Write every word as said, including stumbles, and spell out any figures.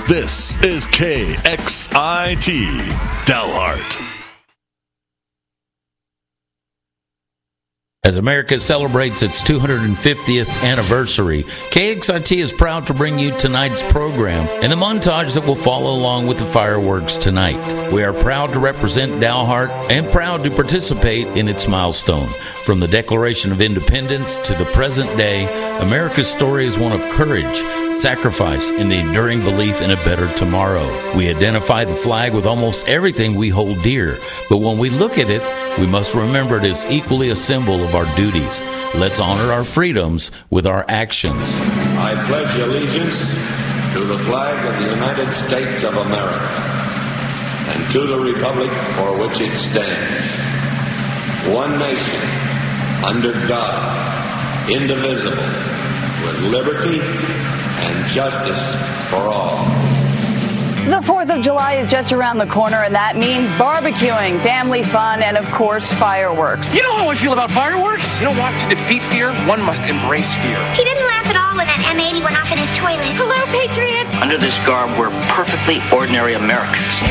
This is K X I T, Dalhart. As America celebrates its two hundred fiftieth anniversary, K X I T is proud to bring you tonight's program and the montage that will follow along with the fireworks tonight. We are proud to represent Dalhart and proud to participate in its milestone. From the Declaration of Independence to the present day, America's story is one of courage, sacrifice, and the enduring belief in a better tomorrow. We identify the flag with almost everything we hold dear, but when we look at it, we must remember it is equally a symbol of our duties. Let's honor our freedoms with our actions. I pledge allegiance to the flag of the United States of America and to the republic for which it stands, one nation, under God, indivisible, with liberty and justice for all. The fourth of July is just around the corner, and that means barbecuing, family fun, and, of course, fireworks. You know how I feel about fireworks? You know what? To defeat fear, one must embrace fear. He didn't laugh at all when that M eighty went off in his toilet. Hello, Patriots! Under this garb, we're perfectly ordinary Americans.